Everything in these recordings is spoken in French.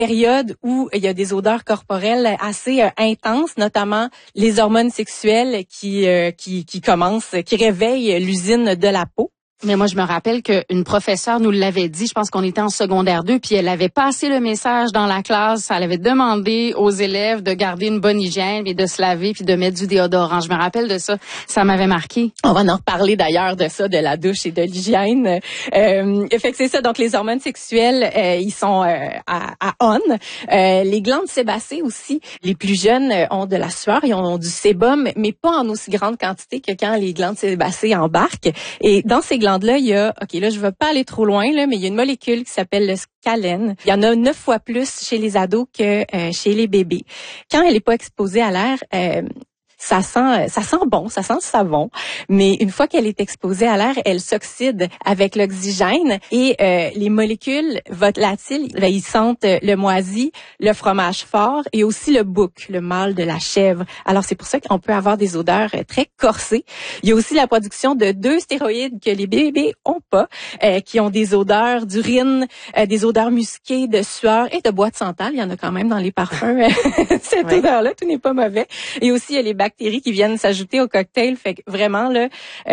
période où il y a des odeurs corporelles assez intenses, notamment les hormones sexuelles qui commencent, qui réveillent l'usine de la peau. Mais moi, je me rappelle qu'une professeure nous l'avait dit, je pense qu'on était en secondaire 2, puis elle avait passé le message dans la classe, elle avait demandé aux élèves de garder une bonne hygiène, et de se laver, puis de mettre du déodorant. Je me rappelle de ça, ça m'avait marqué. On va en reparler d'ailleurs de ça, de la douche et de l'hygiène. Fait que c'est ça, donc les hormones sexuelles, ils sont à on. Les glandes sébacées aussi, les plus jeunes ont de la sueur, ils ont du sébum, mais pas en aussi grande quantité que quand les glandes sébacées embarquent. Et dans ces glandes là, il y a, OK, là, je veux pas aller trop loin, là, mais il y a une molécule qui s'appelle le scalène. Il y en a 9 fois plus chez les ados que chez les bébés. Quand elle est pas exposée à l'air, ça sent bon, ça sent le savon, mais une fois qu'elle est exposée à l'air, elle s'oxyde avec l'oxygène et les molécules volatiles, ils sentent le moisi, le fromage fort et aussi le bouc, le mâle de la chèvre. Alors c'est pour ça qu'on peut avoir des odeurs très corsées. Il y a aussi la production de 2 stéroïdes que les bébés ont pas, qui ont des odeurs d'urine, des odeurs musquées, de sueur et de boîte sentale. Il y en a quand même dans les parfums. Cette odeur-là, tout n'est pas mauvais. Et aussi il y a les bactéries qui viennent s'ajouter au cocktail. Fait que vraiment, là,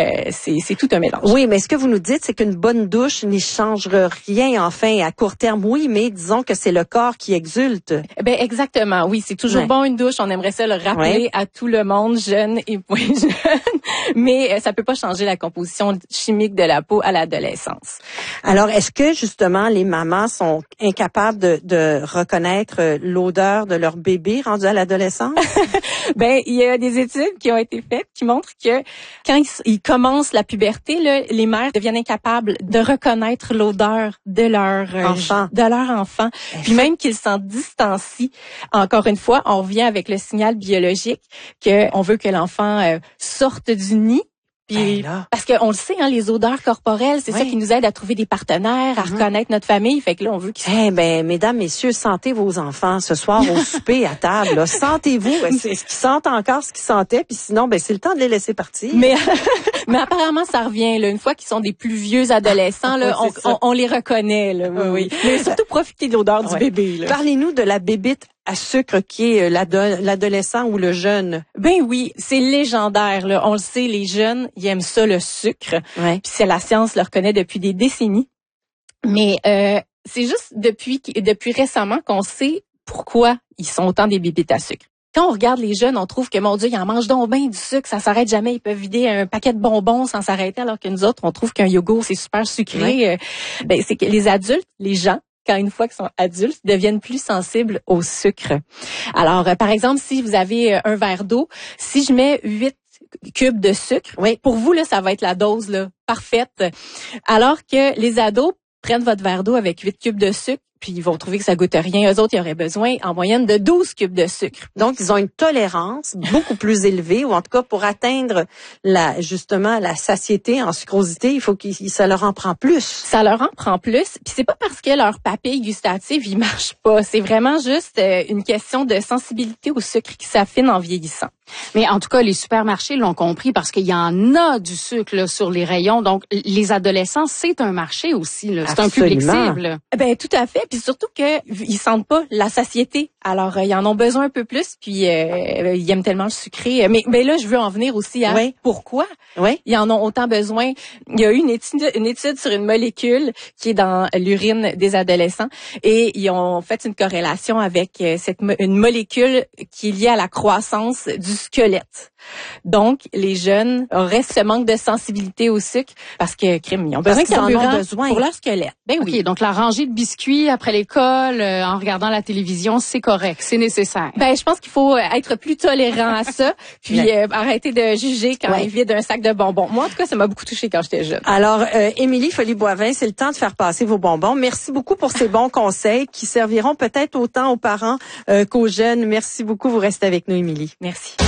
c'est tout un mélange. Oui, mais ce que vous nous dites, c'est qu'une bonne douche n'y change rien, enfin, à court terme. Oui, mais disons que c'est le corps qui exulte. Ben exactement, oui. C'est toujours bon une douche. On aimerait ça le rappeler à tout le monde, jeune et moins jeune. Mais ça peut pas changer la composition chimique de la peau à l'adolescence. Alors, est-ce que, justement, les mamans sont incapables de reconnaître l'odeur de leur bébé rendu à l'adolescence? Ben, il y a des études qui ont été faites qui montrent que quand ils commencent la puberté, là, les mères deviennent incapables de reconnaître l'odeur de leur enfant. Puis même qu'ils s'en distancient. Encore une fois, on revient avec le signal biologique que on veut que l'enfant sorte du nid. Puis, parce qu'on le sait, hein, les odeurs corporelles, c'est ça qui nous aide à trouver des partenaires, à reconnaître notre famille. Fait que là, on veut qu'ils... mesdames, messieurs, sentez vos enfants ce soir au souper à table. Là. Sentez-vous. Est-ce qu'ils sentent encore ce qu'ils sentaient? Puis sinon, c'est le temps de les laisser partir. Mais apparemment, ça revient. Là, une fois qu'ils sont des plus vieux adolescents, là, on les reconnaît. Là, oui. Mais surtout, profitez de l'odeur du bébé. Là. Parlez-nous de la bébite à sucre qui est l'adolescent ou le jeune. Ben oui, c'est légendaire. Là. On le sait, les jeunes, ils aiment ça, le sucre. Puis c'est la science le reconnaît depuis des décennies. Mais c'est juste depuis récemment qu'on sait pourquoi ils sont autant des bébites à sucre. Quand on regarde les jeunes, on trouve que, mon Dieu, ils en mangent donc bien du sucre, ça s'arrête jamais. Ils peuvent vider un paquet de bonbons sans s'arrêter, alors que nous autres, on trouve qu'un yogourt, c'est super sucré. C'est que les adultes, les gens, quand une fois qu'ils sont adultes, deviennent plus sensibles au sucre. Alors, par exemple, si vous avez un verre d'eau, si je mets 8 cubes de sucre, pour vous, là, ça va être la dose là parfaite. Alors que les ados prennent votre verre d'eau avec 8 cubes de sucre, puis ils vont trouver que ça goûte rien. Eux autres, ils auraient besoin en moyenne de 12 cubes de sucre. Donc, ils ont une tolérance beaucoup plus élevée, ou en tout cas, pour atteindre justement la satiété en sucrosité, il faut ça leur en prend plus. Ça leur en prend plus, puis c'est pas parce que leur papille gustative, il marche pas. C'est vraiment juste une question de sensibilité au sucre qui s'affine en vieillissant. Mais en tout cas, les supermarchés l'ont compris parce qu'il y en a du sucre là, sur les rayons. Donc, les adolescents, c'est un marché aussi. Là. C'est un public cible. Ben tout à fait. Puis surtout que ils sentent pas la satiété. Alors, ils en ont besoin un peu plus. Puis ils aiment tellement le sucré. Mais là, je veux en venir aussi à pourquoi ils en ont autant besoin. Il y a eu une étude sur une molécule qui est dans l'urine des adolescents et ils ont fait une corrélation avec une molécule qui est liée à la croissance du squelette. Donc, les jeunes auraient ce manque de sensibilité au sucre parce que, ils ont besoin de carburant pour leur squelette. Ben oui. Donc, la rangée de biscuits après l'école, en regardant la télévision, c'est correct, c'est nécessaire. Ben, je pense qu'il faut être plus tolérant à ça, puis arrêter de juger quand ils vident un sac de bonbons. Moi, en tout cas, ça m'a beaucoup touchée quand j'étais jeune. Alors, Émilie Folly-Boivin, c'est le temps de faire passer vos bonbons. Merci beaucoup pour ces bons conseils qui serviront peut-être autant aux parents qu'aux jeunes. Merci beaucoup. Vous restez avec nous, Émilie. Merci.